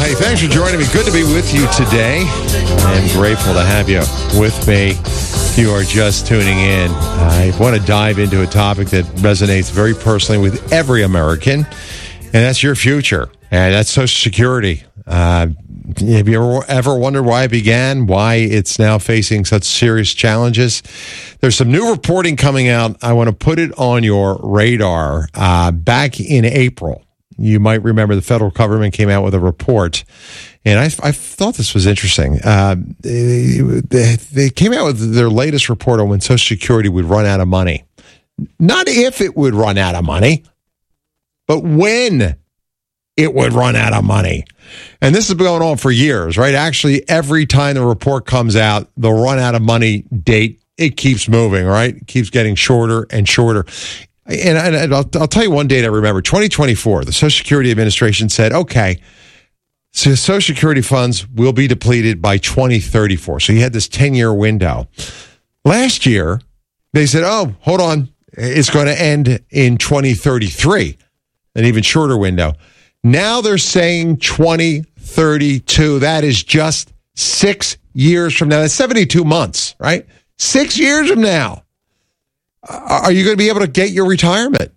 Hey, thanks for joining me. Good to be with you today. I'm grateful to have you with me. If you are just tuning in, I want to dive into a topic that resonates very personally with every American, and that's your future, and that's Social Security. Have you ever wondered why it began, why it's now facing such serious challenges? There's some new reporting coming out. I want to put it on your radar. Back in April, you might remember the federal government came out with a report, and I thought this was interesting. They came out with their latest report on when Social Security would run out of money. Not if it would run out of money, but when it would run out of money. And this has been going on for years, right? Actually, every time the report comes out, the run out of money date, it keeps moving, right? It keeps getting shorter and shorter. And I'll tell you one date I remember, 2024, the Social Security Administration said, okay, so Social Security funds will be depleted by 2034. So you had this 10-year window. Last year, they said, oh, hold on, it's going to end in 2033, an even shorter window. Now they're saying 2032. That is just 6 years from now. That's 72 months, right? 6 years from now. Are you going to be able to get your retirement?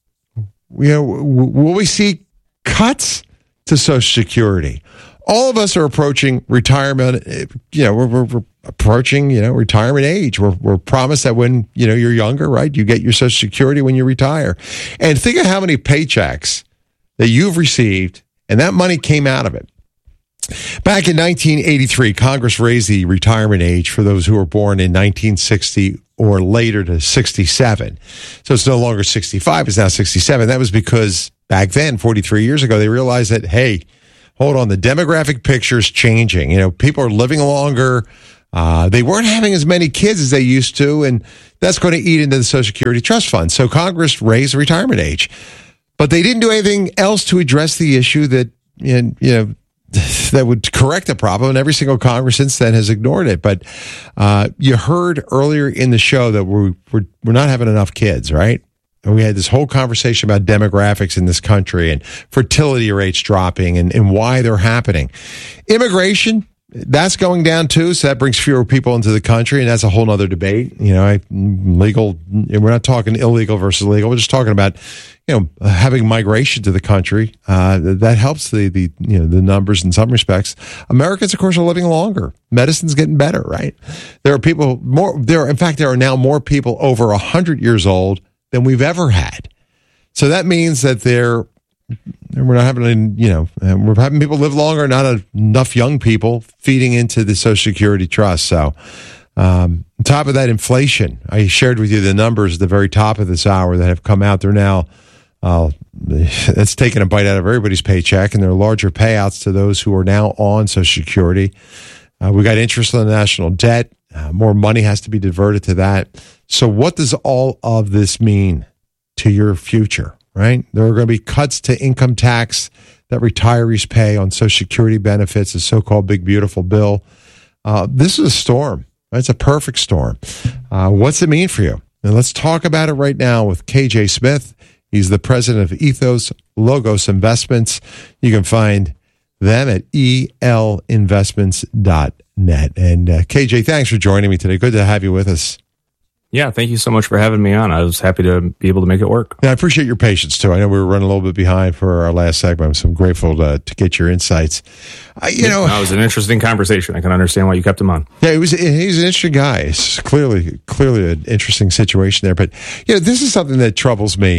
Will we see cuts to Social Security? All of us are approaching retirement. We're approaching, retirement age. We're promised that when, you're younger, right, you get your Social Security when you retire. And think of how many paychecks that you've received, and that money came out of it. Back in 1983, Congress raised the retirement age for those who were born in 1960 or later to 67. So it's no longer 65, it's now 67. That was because back then, 43 years ago, they realized that, hey, hold on, the demographic picture is changing. People are living longer. They weren't having as many kids as they used to, and that's going to eat into the Social Security Trust Fund. So Congress raised the retirement age. But they didn't do anything else to address the issue that, that would correct the problem, and every single Congress since then has ignored it. But you heard earlier in the show that we're not having enough kids, right? And we had this whole conversation about demographics in this country and fertility rates dropping and why they're happening. Immigration, that's going down too, so that brings fewer people into the country, and that's a whole other debate. Legal, we're not talking illegal versus legal. We're just talking about having migration to the country. That helps the numbers in some respects. Americans, of course, are living longer. Medicine's getting better, right? There are now more people over 100 years old than we've ever had. So that means that we're not having, we're having people live longer, not enough young people feeding into the Social Security Trust. So, on top of that, inflation. I shared with you the numbers at the very top of this hour that have come out. They're now, that's taken a bite out of everybody's paycheck, and there are larger payouts to those who are now on Social Security. We got interest on the national debt. More money has to be diverted to that. So what does all of this mean to your future? Right? There are going to be cuts to income tax that retirees pay on Social Security benefits, the so-called Big Beautiful Bill. This is a storm. Right? It's a perfect storm. What's it mean for you? And let's talk about it right now with KJ Smith. He's the president of Ethos Logos Investments. You can find them at elinvestments.net. And KJ, thanks for joining me today. Good to have you with us. Yeah, thank you so much for having me on. I was happy to be able to make it work. Yeah, I appreciate your patience, too. I know we were running a little bit behind for our last segment, so I'm grateful to get your insights. That was an interesting conversation. I can understand why you kept him on. Yeah, he's an interesting guy. It's clearly an interesting situation there. But, this is something that troubles me,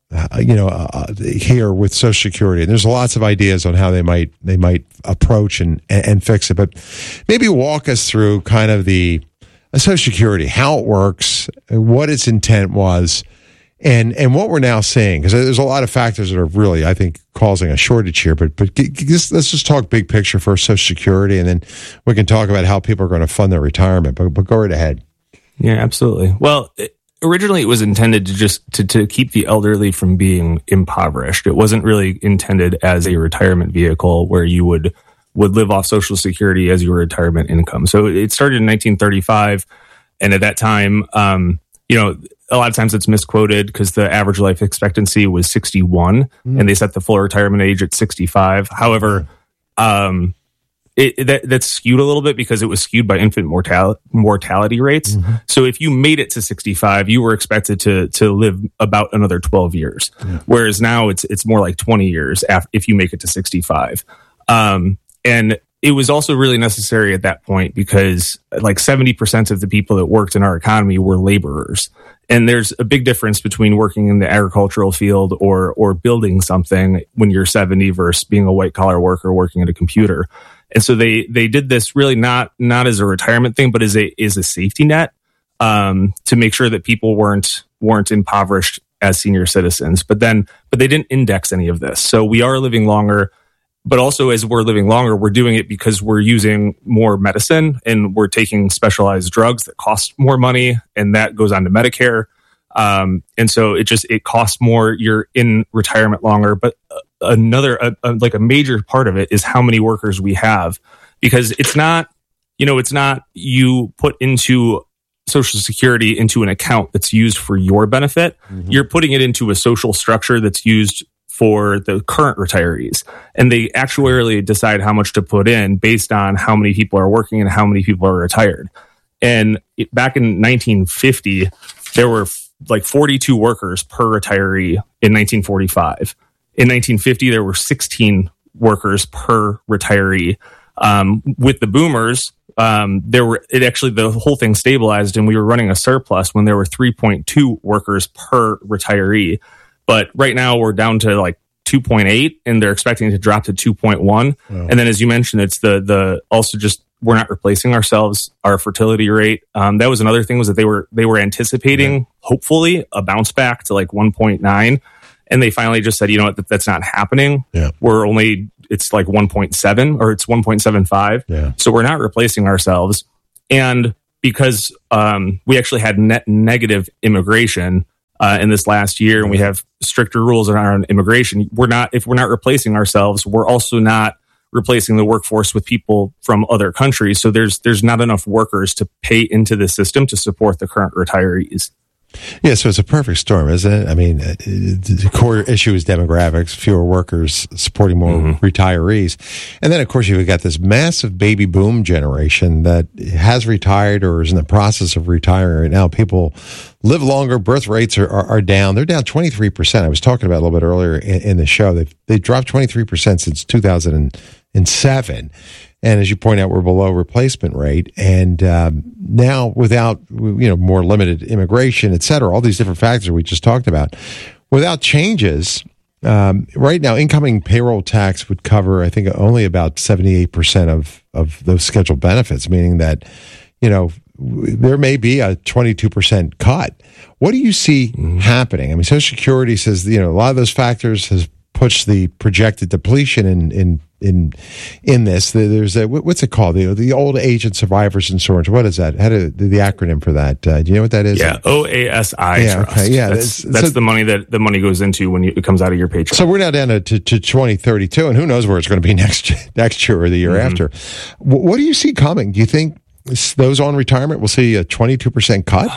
here with Social Security. And there's lots of ideas on how they might approach and fix it. But maybe walk us through kind of the Social Security, how it works, what its intent was, and what we're now seeing. Because there's a lot of factors that are really, I think, causing a shortage here. But let's just talk big picture for Social Security, and then we can talk about how people are going to fund their retirement. But go right ahead. Yeah, absolutely. Well, originally it was intended to keep the elderly from being impoverished. It wasn't really intended as a retirement vehicle where you would live off Social Security as your retirement income. So it started in 1935. And at that time, a lot of times it's misquoted because the average life expectancy was 61 and they set the full retirement age at 65. However, That's skewed a little bit because it was skewed by infant mortality rates. Mm-hmm. So if you made it to 65, you were expected to live about another 12 years. Yeah. Whereas now it's more like 20 years if you make it to 65. And it was also really necessary at that point because like 70% of the people that worked in our economy were laborers. And there's a big difference between working in the agricultural field or building something when you're 70 versus being a white collar worker working at a computer. And so they did this really not as a retirement thing, but as a safety net to make sure that people weren't impoverished as senior citizens. But they didn't index any of this. So we are living longer, but also as we're living longer, we're doing it because we're using more medicine and we're taking specialized drugs that cost more money, and that goes on to Medicare. And so it costs more. You're in retirement longer, but another like a major part of it is how many workers we have, because it's not you put into Social Security into an account that's used for your benefit. Mm-hmm. You're putting it into a social structure that's used for the current retirees, and they actuarially decide how much to put in based on how many people are working and how many people are retired. And back in 1950, there were like 42 workers per retiree in 1945. In 1950, there were 16 workers per retiree. With the boomers, the whole thing stabilized, and we were running a surplus when there were 3.2 workers per retiree. But right now we're down to like 2.8, and they're expecting it to drop to 2.1. Wow. And then, as you mentioned, it's the also just we're not replacing ourselves. Our fertility rate. That was another thing, was that they were anticipating hopefully a bounce back to like 1.9. And they finally just said, you know what, that's not happening. Yeah. It's like 1.7 or it's 1.75. Yeah. So we're not replacing ourselves. And because we actually had net negative immigration in this last year, and we have stricter rules around immigration, if we're not replacing ourselves, we're also not replacing the workforce with people from other countries. So there's not enough workers to pay into the system to support the current retirees. Yeah, so it's a perfect storm, isn't it? I mean, the core issue is demographics, fewer workers supporting more retirees. And then, of course, you've got this massive baby boom generation that has retired or is in the process of retiring right now. People live longer. Birth rates are down. They're down 23%. I was talking about a little bit earlier in the show. They dropped 23% since 2007. And as you point out, we're below replacement rate. And now, without more limited immigration, et cetera, all these different factors we just talked about, without changes, right now, incoming payroll tax would cover, I think, only about 78% of those scheduled benefits, meaning that, there may be a 22% cut. What do you see happening? I mean, Social Security says, a lot of those factors has pushed the projected depletion in this. There's what's it called? The old age and survivors insurance. What is that? The acronym for that? Do you know what that is? Yeah, OASI Trust. Okay. Yeah, that's the money that the money goes into when it comes out of your paycheck. So we're now down to 2032, and who knows where it's going to be next year or the year after. What do you see coming? Do you think those on retirement will see a 22% cut?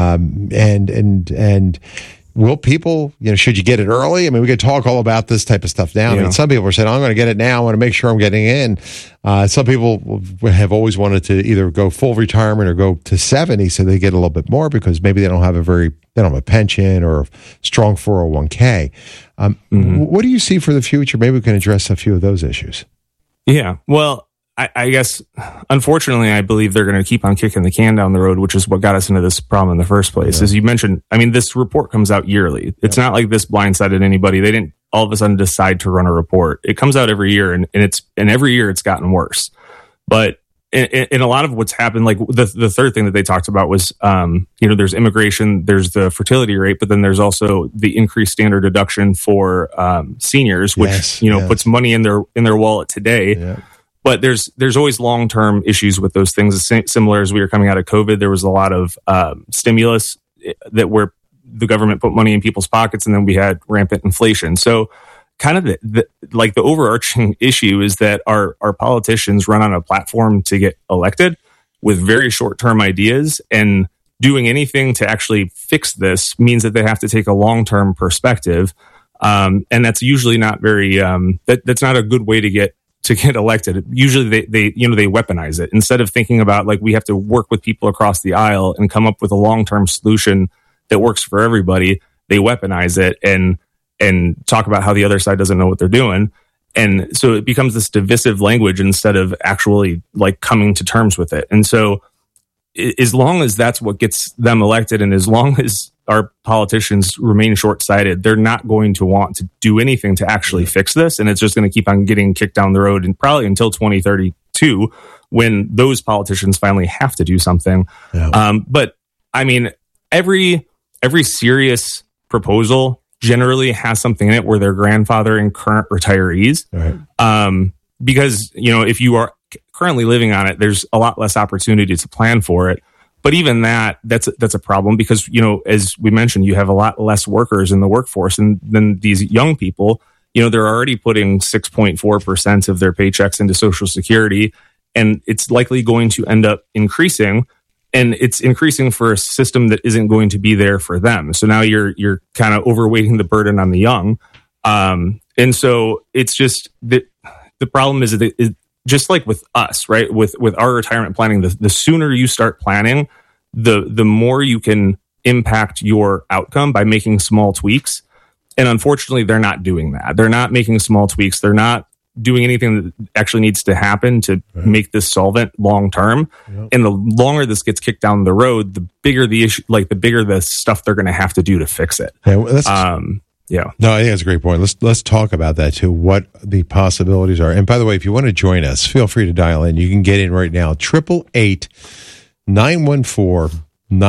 And will people, should you get it early? I mean, we could talk all about this type of stuff now. Yeah. I mean, some people are saying, I'm going to get it now. I want to make sure I'm getting in. Some people have always wanted to either go full retirement or go to 70 so they get a little bit more because maybe they don't have a pension or a strong 401k. What do you see for the future? Maybe we can address a few of those issues. Yeah. Well, I guess, unfortunately, I believe they're going to keep on kicking the can down the road, which is what got us into this problem in the first place. Yeah. As you mentioned, I mean, this report comes out yearly. It's not like this blindsided anybody. They didn't all of a sudden decide to run a report. It comes out every year, and every year it's gotten worse. But in a lot of what's happened, like the third thing that they talked about was, there's immigration, there's the fertility rate, but then there's also the increased standard deduction for seniors, which puts money in their wallet today. Yeah. But there's always long-term issues with those things. Similar as we were coming out of COVID, there was a lot of stimulus where the government put money in people's pockets, and then we had rampant inflation. So kind of the overarching issue is that our politicians run on a platform to get elected with very short-term ideas, and doing anything to actually fix this means that they have to take a long-term perspective. And that's usually not very, that's not a good way to get to get elected, usually they weaponize it. Instead of thinking about, like, we have to work with people across the aisle and come up with a long-term solution that works for everybody, they weaponize it and talk about how the other side doesn't know what they're doing. And so it becomes this divisive language instead of actually, like, coming to terms with it. And so as long as that's what gets them elected, and as long as our politicians remain short-sighted, they're not going to want to do anything to actually fix this. And it's just going to keep on getting kicked down the road, and probably until 2032, when those politicians finally have to do something. Yeah. But I mean, every serious proposal generally has something in it where they're grandfathering current retirees. Right. Because, if you are currently living on it, there's a lot less opportunity to plan for it. But even that's a problem, because, as we mentioned, you have a lot less workers in the workforce, and then these young people, they're already putting 6.4% of their paychecks into Social Security, and it's likely going to end up increasing. And it's increasing for a system that isn't going to be there for them. So now you're kind of overweighting the burden on the young. And so it's just that the problem is that it, just like with us, right? With our retirement planning, the sooner you start planning, the more you can impact your outcome by making small tweaks. And unfortunately, they're not doing that. They're not making small tweaks. They're not doing anything that actually needs to happen to make this solvent long term. Yep. And the longer this gets kicked down the road, the bigger the issue, like the bigger the stuff they're going to have to do to fix it. Yeah, No, I think that's a great point. Let's talk about that too. What the possibilities are. And by the way, if you want to join us, feel free to dial in. You can get in right now. 888-914-9149.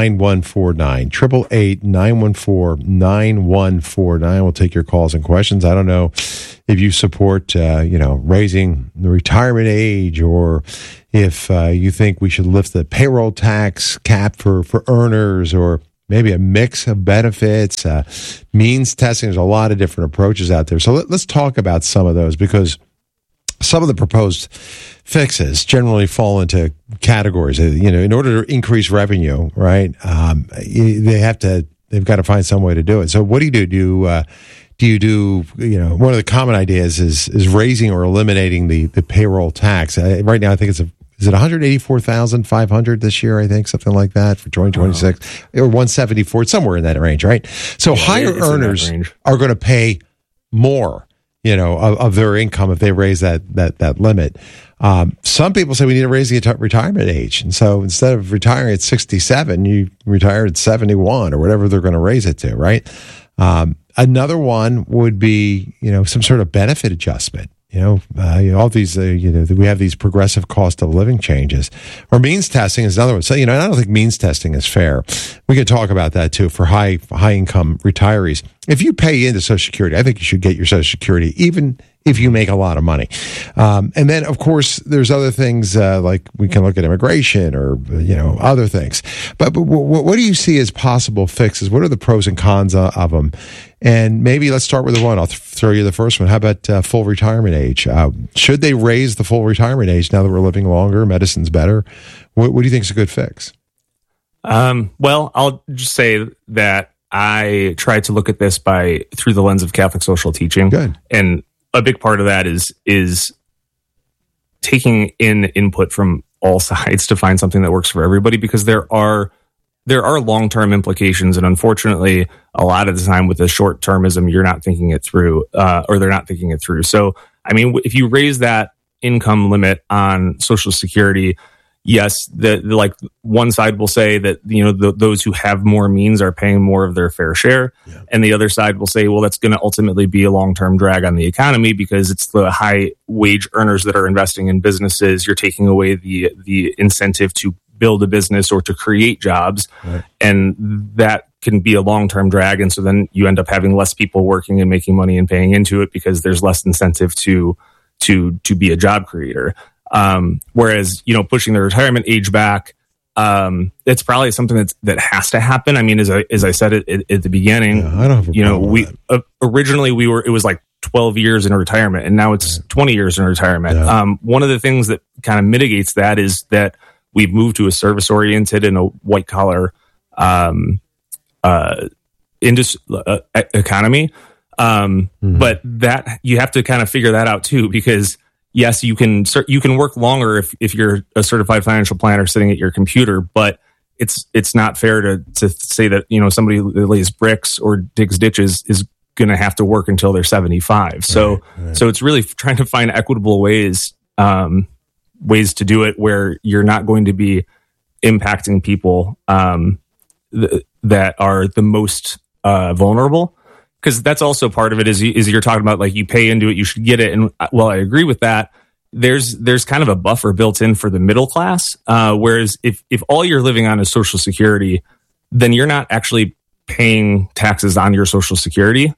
888-914-9149. We'll take your calls and questions. I don't know if you support, raising the retirement age, or if you think we should lift the payroll tax cap for earners, or maybe a mix of benefits, means testing. There's a lot of different approaches out there. So let's talk about some of those, because some of the proposed fixes generally fall into categories. In order to increase revenue, right? They've got to find some way to do it. So what do you do? One of the common ideas is raising or eliminating the payroll tax. Right now, I think is it 184,500 this year? I think something like that for 2026, or 174, somewhere in that range, right? So higher earners are going to pay more, of their income if they raise that limit. Some people say we need to raise the retirement age, and so instead of retiring at 67, you retire at 71 or whatever they're going to raise it to, right? Another one would be, some sort of benefit adjustment. All these, we have these progressive cost of living changes, or means testing is another one. So, I don't think means testing is fair. We could talk about that too for high income retirees. If you pay into Social Security, I think you should get your Social Security, even if you make a lot of money. And then, of course, there's other things like we can look at immigration or, other things. But what do you see as possible fixes? What are the pros and cons of them? And maybe let's start with the one. I'll throw you the first one. How about full retirement age? Should they raise the full retirement age now that we're living longer? Medicine's better. What do you think is a good fix? Well, I'll just say that I try to look at this through the lens of Catholic social teaching. Good. And a big part of that is taking in input from all sides to find something that works for everybody, because there are long-term implications, and unfortunately, a lot of the time with the short-termism, you're not thinking it through, or they're not thinking it through. So, I mean, if you raise that income limit on Social Security, yes, like one side will say that those who have more means are paying more of their fair share, and the other side will say, well, that's going to ultimately be a long-term drag on the economy, because it's the high-wage earners that are investing in businesses. You're taking away the incentive to build a business or to create jobs, right. And that can be a long-term drag. And so then you end up having less people working and making money and paying into it, because there's less incentive to be a job creator. Whereas, pushing the retirement age back, it's probably something that has to happen. I mean, as I said at the beginning, I don't have a problem with that. Originally it was like 12 years in retirement, and now it's 20 years in retirement. Yeah. One of the things that kind of mitigates that is that we've moved to a service-oriented and a white-collar economy. But that you have to kind of figure that out too, because yes, you can work longer if you're a certified financial planner sitting at your computer, but it's not fair to say that, you know, somebody that lays bricks or digs ditches is going to have to work until they're 75. So it's really trying to find equitable ways to do it where you're not going to be impacting people that are the most vulnerable. Because that's also part of it is you're talking about, like, you pay into it, you should get it. And while I agree with that, there's kind of a buffer built in for the middle class. Whereas if all you're living on is Social Security, then you're not actually paying taxes on your Social Security.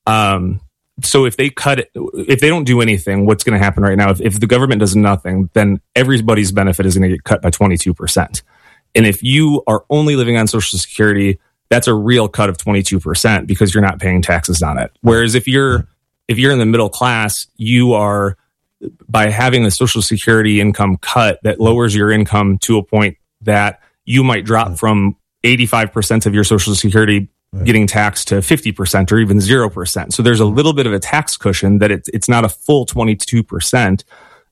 So if they cut it, if they don't do anything, what's going to happen right now? If the government does nothing, then everybody's benefit is going to get cut by 22%. And if you are only living on Social Security, that's a real cut of 22% because you're not paying taxes on it. Whereas if you're in the middle class, you are, by having the Social Security income cut, that lowers your income to a point that you might drop from 85% of your Social Security getting taxed to 50% or even 0%. So there's a little bit of a tax cushion that it's not a full 22%.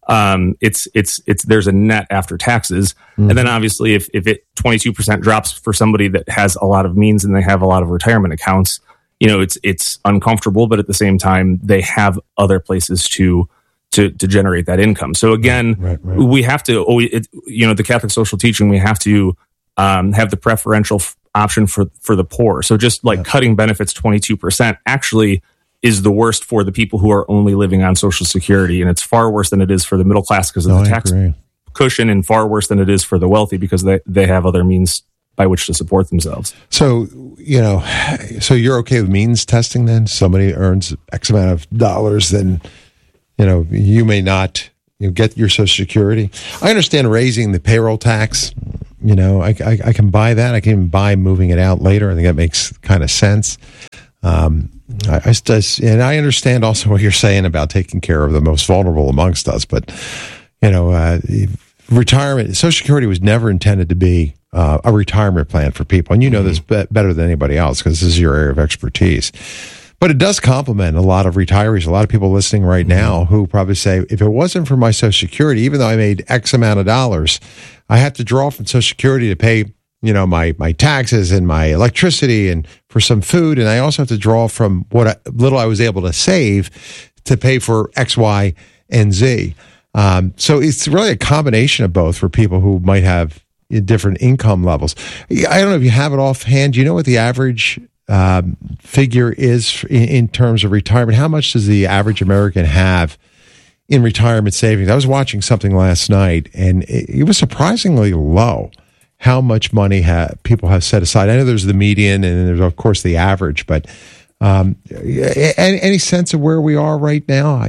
It's there's a net after taxes. And then obviously if it 22% drops for somebody that has a lot of means and they have a lot of retirement accounts, you know, it's uncomfortable, but at the same time, they have other places to generate that income. So again, we have to always, the Catholic social teaching, we have to have the preferential option for the poor. So just like cutting benefits 22% actually is the worst for the people who are only living on Social Security. And it's far worse than it is for the middle class because of the tax cushion, and far worse than it is for the wealthy because they have other means by which to support themselves. So, so you're okay with means testing then? Somebody earns X amount of dollars, then, you may not get your Social Security. I understand raising the payroll tax. I can buy that. I can even buy moving it out later. I think that makes kind of sense. And I understand also what you're saying about taking care of the most vulnerable amongst us. But, retirement, Social Security was never intended to be a retirement plan for people. And you know this better than anybody else because this is your area of expertise. But it does complement a lot of retirees, a lot of people listening right now who probably say, if it wasn't for my Social Security, even though I made X amount of dollars, I have to draw from Social Security to pay, my taxes and my electricity and for some food. And I also have to draw from what little I was able to save to pay for X, Y, and Z. So it's really a combination of both for people who might have different income levels. I don't know if you have it offhand. Do you know what the average figure is in terms of retirement? How much does the average American have in retirement savings? I was watching something last night, and it was surprisingly low how much money people have set aside. I know there's the median, and there's, of course, the average, but any sense of where we are right now?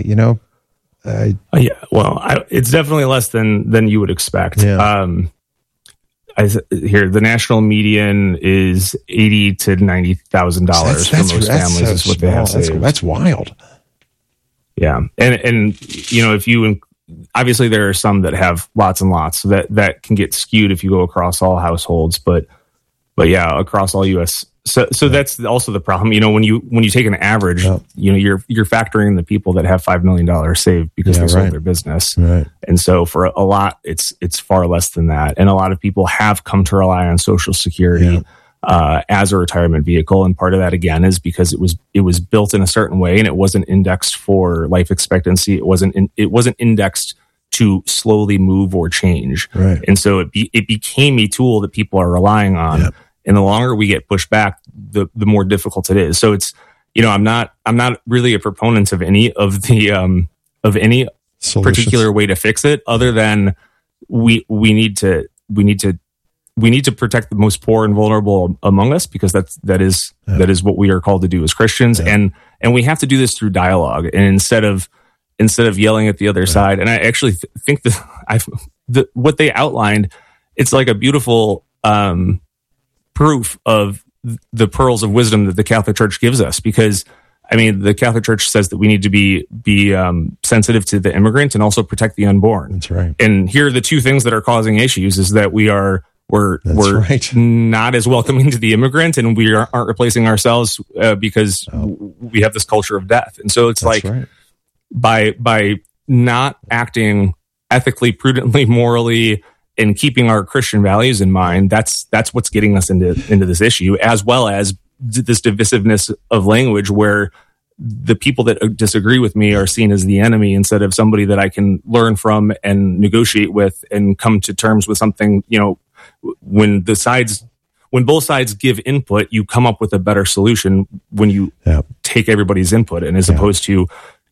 It's definitely less than you would expect. Yeah. The national median is $80,000 to $90,000 for most families. Is what they have saved. That's wild. Yeah, and if you obviously there are some that have lots and lots, so that can get skewed if you go across all households. But yeah, across all U.S. So that's also the problem. When you take an average, you're factoring in the people that have $5 million saved because they sold their business, and so for a lot, it's far less than that. And a lot of people have come to rely on Social Security as a retirement vehicle, and part of that again is because it was built in a certain way, and it wasn't indexed for life expectancy. It wasn't indexed to slowly move or change, and so it became a tool that people are relying on. Yep. And the longer we get pushed back, the more difficult it is. So it's, I'm not really a proponent of any of the solutions, particular way to fix it, other than we need to protect the most poor and vulnerable among us, because that is what we are called to do as Christians, and we have to do this through dialogue, and instead of yelling at the other side. And I actually think that what they outlined, it's like a beautiful proof of the pearls of wisdom that the Catholic Church gives us, because the Catholic Church says that we need to be sensitive to the immigrant and also protect the unborn. That's right. And here are the two things that are causing issues: is that we're not as welcoming to the immigrant, and we aren't replacing ourselves because we have this culture of death. And so it's by not acting ethically, prudently, morally, and keeping our Christian values in mind, that's what's getting us into this issue, as well as this divisiveness of language where the people that disagree with me are seen as the enemy instead of somebody that I can learn from and negotiate with and come to terms with something. When both sides give input, you come up with a better solution when you take everybody's input, and as opposed to,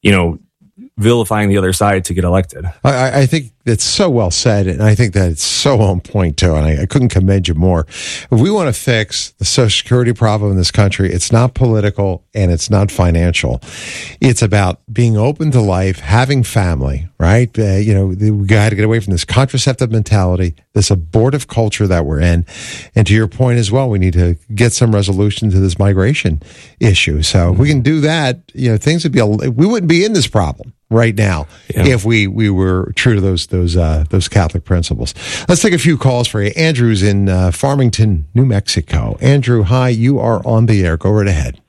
vilifying the other side to get elected. I think it's so well said, and I think that it's so on point too, and I couldn't commend you more. If we want to fix the Social Security problem in this country, it's not political and it's not financial. It's about being open to life, having family, right? We got to get away from this contraceptive mentality, this abortive culture that we're in. And to your point as well, we need to get some resolution to this migration issue. So if we can do that, things would we wouldn't be in this problem right now if we were true to those Catholic principles. Let's take a few calls for you. Andrew's in Farmington, New Mexico. Andrew, hi, you are on the air. Go right ahead.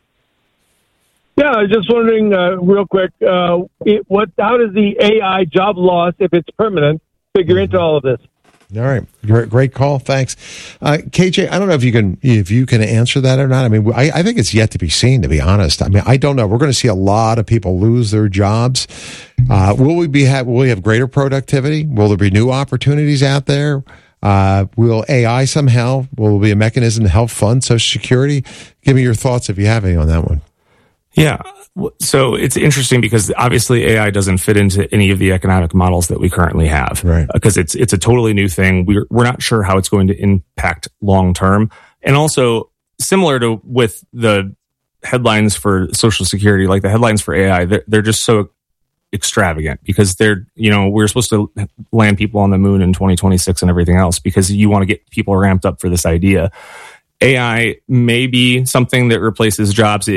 Yeah, I was just wondering real quick, how does the AI job loss, if it's permanent, figure into all of this? All right. Great call. Thanks. KJ, I don't know if you can answer that or not. I mean, I think it's yet to be seen, to be honest. I mean, I don't know. We're going to see a lot of people lose their jobs. Will we have greater productivity? Will there be new opportunities out there? Will AI somehow, will there be a mechanism to help fund Social Security? Give me your thoughts if you have any on that one. Yeah. So it's interesting because obviously AI doesn't fit into any of the economic models that we currently have, right? Because it's a totally new thing. We're not sure how it's going to impact long term. And also similar to with the headlines for Social Security, like the headlines for AI, they're just so extravagant because we're supposed to land people on the moon in 2026 and everything else because you want to get people ramped up for this idea. AI may be something that replaces jobs.